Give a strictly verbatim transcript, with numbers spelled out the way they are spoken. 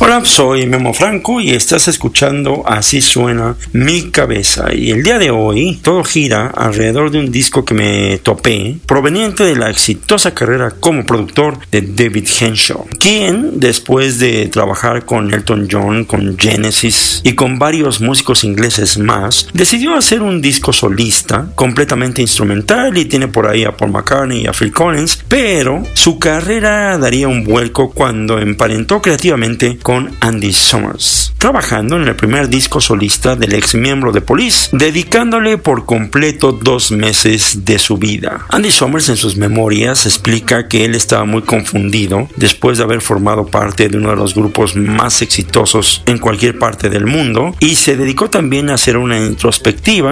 Hola, soy Memo Franco y estás escuchando Así Suena Mi Cabeza. Y el día de hoy todo gira alrededor de un disco que me topé, proveniente de la exitosa carrera como productor de David Henshaw, quien, después de trabajar con Elton John, con Genesis y con varios músicos ingleses más, decidió hacer un disco solista, completamente instrumental, y tiene por ahí a Paul McCartney y a Phil Collins, pero su carrera daría un vuelco cuando emparentó creativamente con Andy Summers, trabajando en el primer disco solista del ex miembro de Police, dedicándole por completo dos meses de su vida. Andy Summers en sus memorias explica que él estaba muy confundido después de haber formado parte de uno de los grupos más exitosos en cualquier parte del mundo, y se dedicó también a hacer una introspectiva